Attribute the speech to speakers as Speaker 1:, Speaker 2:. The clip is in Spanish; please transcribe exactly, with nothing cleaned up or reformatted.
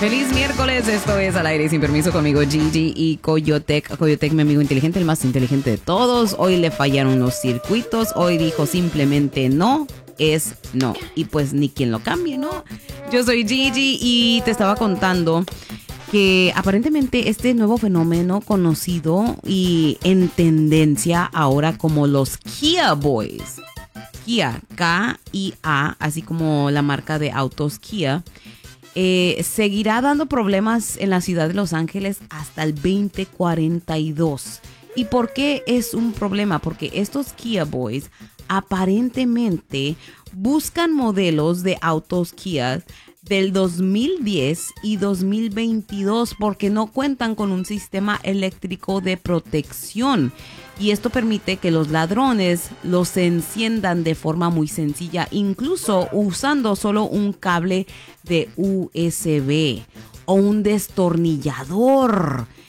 Speaker 1: Feliz miércoles, esto es Al Aire Sin Permiso conmigo Gigi y Coyotec. Coyotec, mi amigo inteligente, el más inteligente de todos. Hoy le fallaron los circuitos, hoy dijo simplemente no, es no. Y pues ni quien lo cambie, ¿no? Yo soy Gigi y te estaba contando que aparentemente este nuevo fenómeno conocido y en tendencia ahora como los Kia Boys. Kia, K I A, así como la marca de autos Kia. Eh, seguirá dando problemas en la ciudad de Los Ángeles hasta el veinte cuarenta y dos. ¿Y por qué es un problema? Porque estos Kia Boys aparentemente buscan modelos de autos Kia del dos mil diez y dos mil veintidós porque no cuentan con un sistema eléctrico de protección. Y esto permite que los ladrones los enciendan de forma muy sencilla, incluso usando solo un cable de U S B o un destornillador.